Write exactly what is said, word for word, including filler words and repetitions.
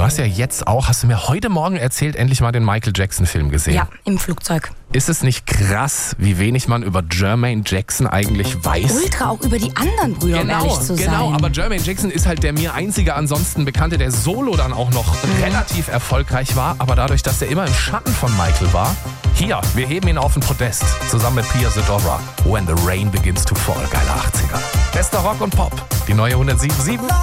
hast ja jetzt auch, hast du mir heute Morgen erzählt, endlich mal den Michael Jackson-Film gesehen. Ja, im Flugzeug. Ist es nicht krass, wie wenig man über Jermaine Jackson eigentlich weiß? Ultra auch über die anderen Brüder, um ehrlich zu sein. Genau, aber Jermaine Jackson ist halt der mir einzige ansonsten Bekannte, der solo dann auch noch mhm. relativ erfolgreich war. Aber dadurch, dass er immer im Schatten von Michael war, hier, wir heben ihn auf den Podest, zusammen mit Pia Zadora. When the Rain Begins to Fall, geiler achtziger. Bester Rock und Pop, die neue hundertsieben Komma sieben.